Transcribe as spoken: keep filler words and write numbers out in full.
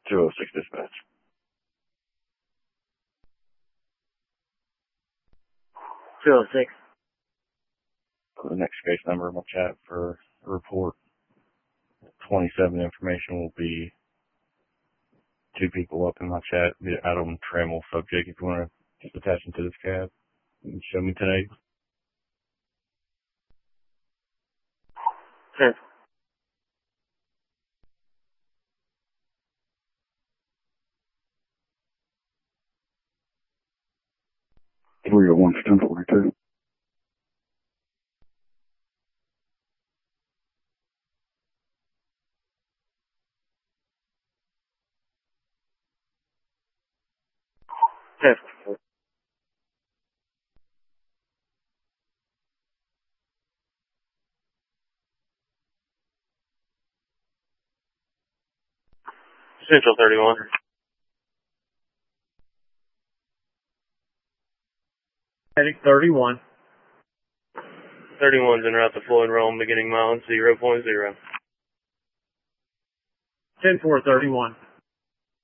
two oh six dispatch. two oh six. The next case number in my chat for a report twenty-seven information will be two people up in my chat. The Adam Trammell subject, if you want to just attach them to this cab and show me today. ten. three oh one to ten forty-two. ten. Central thirty-one. Heading thirty-one. thirty-one's en route to Floyd Rome, beginning mileage zero point zero. ten four thirty-one.